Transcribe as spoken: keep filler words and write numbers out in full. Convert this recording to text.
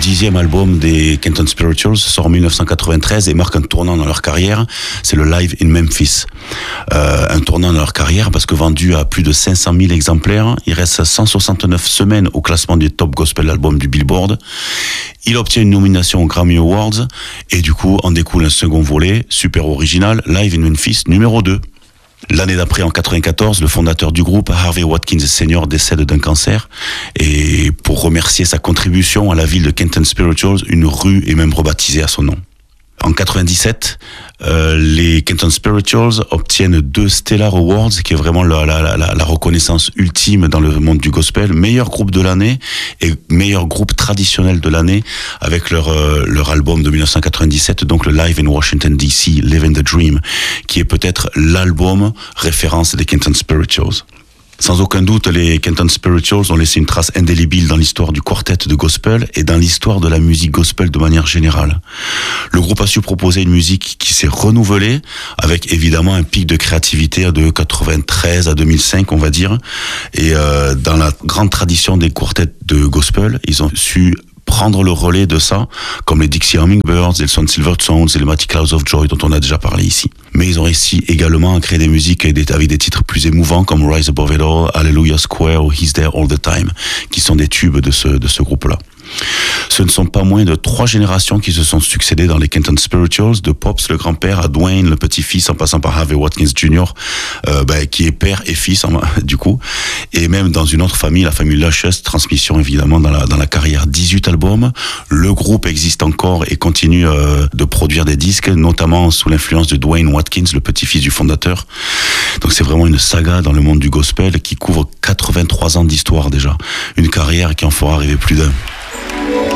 dixième album des Kenton Spirituals, sort en dix-neuf cent quatre-vingt-treize et marque un tournant dans leur carrière. C'est le Live in Memphis. Euh, un tournant dans leur carrière parce que vendu à plus de cinq cent mille exemplaires, il reste cent soixante-neuf semaines au classement des top gospel albums du Billboard. Il obtient une nomination aux Grammy Awards et du coup en découle un second volet, super original, Live in Memphis numéro deux. L'année d'après, en quatre-vingt-quatorze, le fondateur du groupe, Harvey Watkins senior, décède d'un cancer. Et pour remercier sa contribution à la ville de Kenton Spirituals, une rue est même rebaptisée à son nom. En quatre-vingt-dix-sept, euh, les Kenton Spirituals obtiennent deux Stellar Awards, qui est vraiment la, la, la, la reconnaissance ultime dans le monde du gospel. Meilleur groupe de l'année et meilleur groupe traditionnel de l'année avec leur, euh, leur album de dix-neuf cent quatre-vingt-dix-sept, donc le Live in Washington D C, Living the Dream, qui est peut-être l'album référence des Kenton Spirituals. Sans aucun doute, les Kenton Spirituals ont laissé une trace indélébile dans l'histoire du quartet de gospel et dans l'histoire de la musique gospel de manière générale. Le groupe a su proposer une musique qui s'est renouvelée, avec évidemment un pic de créativité de quatre-vingt-treize à deux mille cinq, on va dire. Et euh, dans la grande tradition des quartets de gospel, ils ont su prendre le relais de ça, comme les Dixie Hummingbirds, et le Son Silver Tones, et les Mighty Clouds of Joy, dont on a déjà parlé ici. Mais ils ont réussi également à créer des musiques avec des, avec des titres plus émouvants, comme Rise Above It All, Hallelujah Square ou He's There All the Time, qui sont des tubes de ce, de ce groupe-là. Ce ne sont pas moins de trois générations qui se sont succédées dans les Kenton Spirituals, de Pops, le grand-père, à Dwayne, le petit-fils, en passant par Harvey Watkins junior, euh, bah, qui est père et fils, en, du coup. Et même dans une autre famille, la famille Luscious, transmission évidemment dans la, dans la carrière. dix-huit albums. Le groupe existe encore et continue euh, de produire des disques, notamment sous l'influence de Dwayne Watkins, le petit-fils du fondateur. Donc c'est vraiment une saga dans le monde du gospel qui couvre quatre-vingt-trois ans d'histoire déjà. Une carrière qui en fera rêver plus d'un.